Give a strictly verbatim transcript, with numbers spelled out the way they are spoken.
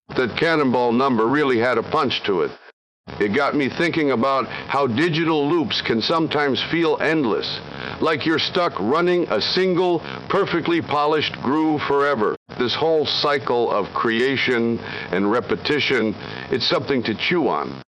That Cannonball number really had a punch to it. It got me thinking about how digital loops can sometimes feel endless, like you're stuck running a single, perfectly polished groove forever. This whole cycle of creation and repetition, it's something to chew on.